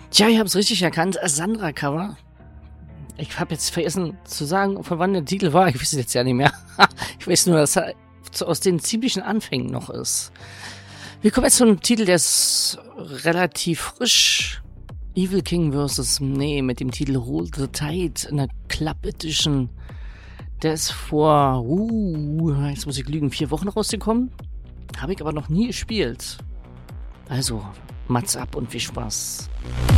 Tja, ich habe es richtig erkannt. Sandra Cover. Ich habe jetzt vergessen zu sagen, von wann der Titel war. Ich weiß es jetzt ja nicht mehr. Ich weiß nur, dass er aus den ziemlichen Anfängen noch ist. Wir kommen jetzt zu einem Titel, der ist relativ frisch. Evil King vs. Nee, mit dem Titel Hold the Tide in der Club Edition. Der ist vor, jetzt muss ich lügen, 4 Wochen rausgekommen. Habe ich aber noch nie gespielt. Also, Mats ab und viel Spaß.